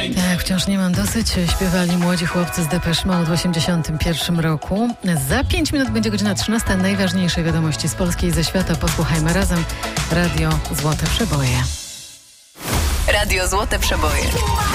Tak, wciąż nie mam dosyć. Śpiewali młodzi chłopcy z Depeche Mode w 1981 roku. Za 5 minut będzie godzina 13. Najważniejsze wiadomości z Polski i ze świata. Posłuchajmy razem. Radio Złote Przeboje. Radio Złote Przeboje.